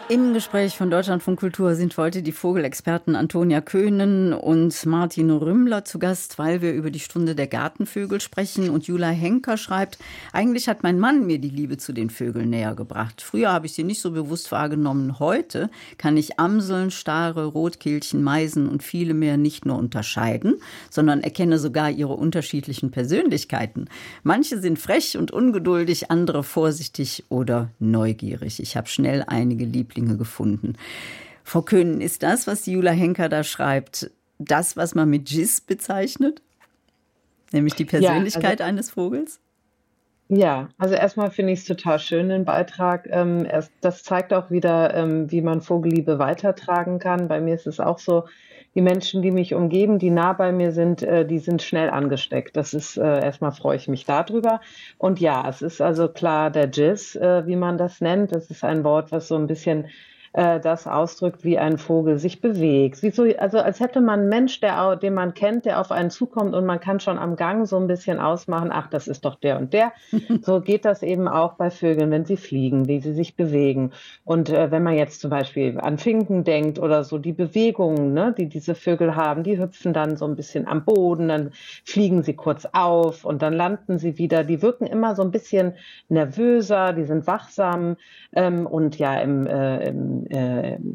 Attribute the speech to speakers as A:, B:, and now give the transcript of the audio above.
A: Im Gespräch von Deutschlandfunk Kultur sind heute die Vogelexperten Antonia Köhnen und Martin Rümmler zu Gast, weil wir über die Stunde der Gartenvögel sprechen. Und Jula Henker schreibt, eigentlich hat mein Mann mir die Liebe zu den Vögeln näher gebracht. Früher habe ich sie nicht so bewusst wahrgenommen. Heute kann ich Amseln, Stare, Rotkehlchen, Meisen und viele mehr nicht nur unterscheiden, sondern erkenne sogar ihre unterschiedlichen Persönlichkeiten. Manche sind frech und ungeduldig, andere vorsichtig oder neugierig. Ich habe schnell einige Lieblinge gefunden. Frau Köhnen, ist das, was die Jula Henker da schreibt, das, was man mit Gis bezeichnet? Nämlich die Persönlichkeit eines Vogels?
B: Ja, also erstmal finde ich es total schön, den Beitrag. Das zeigt auch wieder, wie man Vogelliebe weitertragen kann. Bei mir ist es auch so, die Menschen, die mich umgeben, die nah bei mir sind, die sind schnell angesteckt. Das ist, erstmal freue ich mich darüber. Und ja, es ist also klar der Giz, wie man das nennt. Das ist ein Wort, was so ein bisschen das ausdrückt, wie ein Vogel sich bewegt. Wie so, also als hätte man einen Mensch, den man kennt, der auf einen zukommt und man kann schon am Gang so ein bisschen ausmachen, ach, das ist doch der und der. So geht das eben auch bei Vögeln, wenn sie fliegen, wie sie sich bewegen. Und wenn man jetzt zum Beispiel an Finken denkt oder so, die Bewegungen, ne, die diese Vögel haben, die hüpfen dann so ein bisschen am Boden, dann fliegen sie kurz auf und dann landen sie wieder. Die wirken immer so ein bisschen nervöser, die sind wachsam. Und ja, im